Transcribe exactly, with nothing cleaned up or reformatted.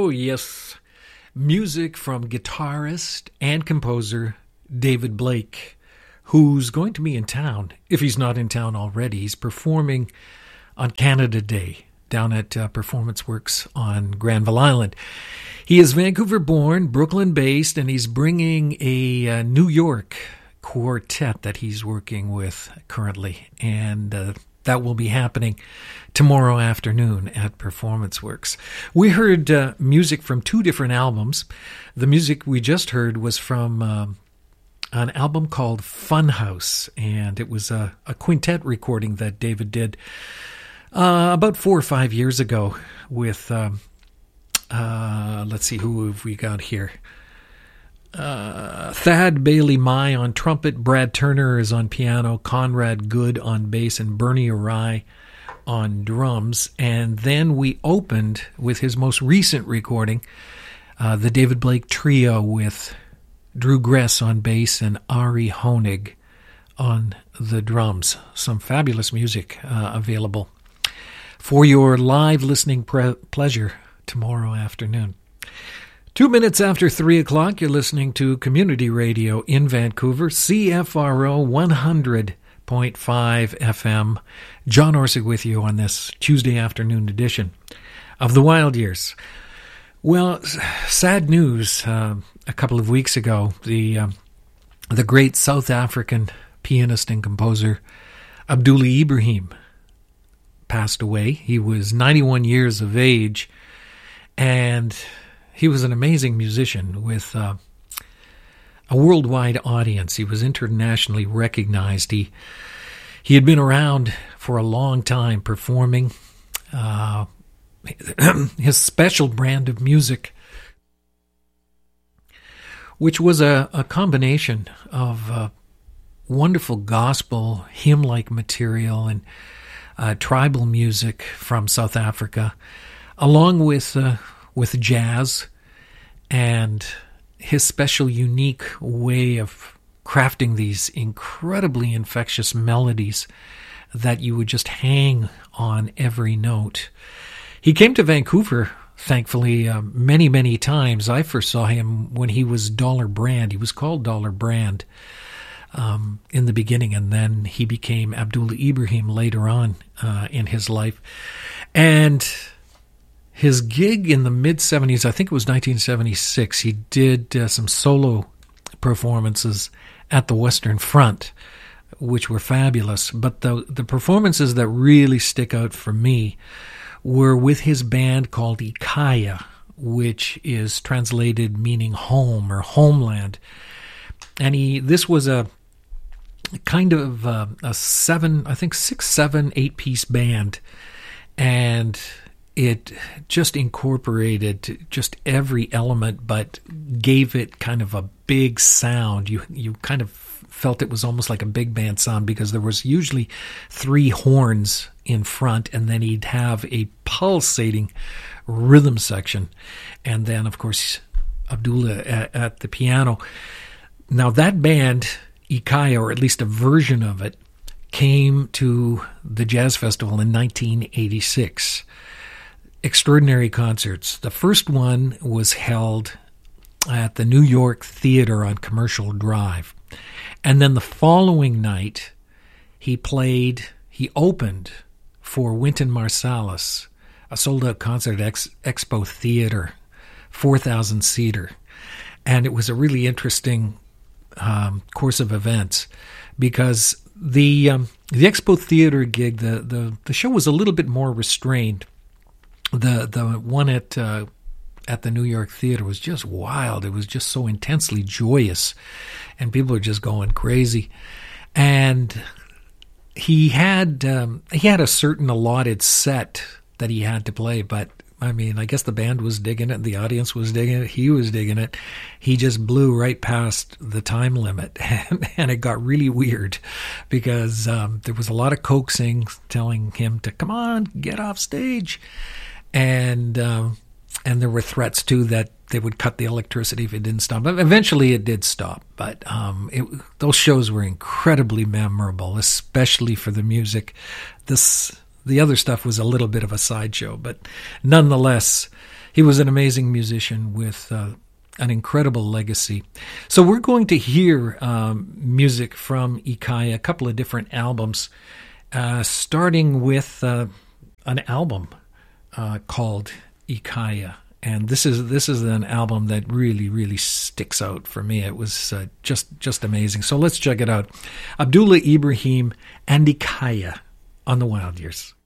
Oh, yes. Music from guitarist and composer David Blake, who's going to be in town. If he's not in town already, he's performing on Canada Day down at uh, Performance Works on Granville Island. He is Vancouver-born, Brooklyn-based, and he's bringing a uh, New York quartet that he's working with currently, and uh, that will be happening tomorrow afternoon at Performance Works. We heard uh, music from two different albums. The music we just heard was from uh, an album called Funhouse, and it was a, a quintet recording that David did uh, about four or five years ago with, um, uh, let's see, who have we got here? Uh, Thad Bailey Mai on trumpet, Brad Turner is on piano, Conrad Good on bass, and Bernie Arai on drums. And then we opened with his most recent recording, uh, the David Blake Trio with Drew Gress on bass and Ari Honig on the drums. Some fabulous music uh, available for your live listening pre- pleasure tomorrow afternoon. Two minutes after three o'clock, you're listening to Community Radio in Vancouver, C F R O one hundred point five F M. John Orsic with you on this Tuesday afternoon edition of The Wild Years. Well, sad news. Uh, a couple of weeks ago, the uh, the great South African pianist and composer Abdullah Ibrahim passed away. He was ninety-one years of age, and he was an amazing musician with uh, a worldwide audience. He was internationally recognized. He he had been around for a long time performing. Uh, his special brand of music, which was a, a combination of uh, wonderful gospel, hymn-like material and uh, tribal music from South Africa, along with uh, with jazz and his special, unique way of crafting these incredibly infectious melodies that you would just hang on every note. He came to Vancouver, thankfully, uh, many, many times. I first saw him when he was Dollar Brand. He was called Dollar Brand um, in the beginning, and then he became Abdullah Ibrahim later on uh, in his life. And his gig in the mid-seventies, I think it was nineteen seventy-six, he did uh, some solo performances at the Western Front, which were fabulous. But the the performances that really stick out for me were with his band called Ikaya, which is translated meaning home or homeland. And he this was a kind of uh, a seven, I think six, seven, eight-piece band, and it just incorporated just every element, but gave it kind of a big sound. You you kind of felt it was almost like a big band sound because there was usually three horns in front, and then he'd have a pulsating rhythm section, and then of course Abdullah at, at the piano. Now that band, Ikaya, or at least a version of it, came to the Jazz Festival in nineteen eighty-six. Extraordinary concerts. The first one was held at the New York Theater on Commercial Drive. And then the following night, he played, he opened for Wynton Marsalis, a sold-out concert at Ex- Expo Theater, four thousand seater. And it was a really interesting um, course of events because the um, the Expo Theater gig, the, the, the show was a little bit more restrained. The the one at uh, at the New York Theater was just wild. It was just so intensely joyous, and people were just going crazy. And he had um, he had a certain allotted set that he had to play, but I mean, I guess the band was digging it, the audience was digging it, he was digging it. He just blew right past the time limit, and, and it got really weird because um, there was a lot of coaxing, telling him to come on, get off stage. And um, and there were threats, too, that they would cut the electricity if it didn't stop. But eventually it did stop. But um, it, those shows were incredibly memorable, especially for the music. This the other stuff was a little bit of a sideshow. But nonetheless, he was an amazing musician with uh, an incredible legacy. So we're going to hear um, music from Ikaya, a couple of different albums, uh, starting with uh, an album uh, called Ikaya. And this is this is an album that really, really sticks out for me. It was uh, just just amazing. So let's check it out. Abdullah Ibrahim and Ikaya on the Wild Years.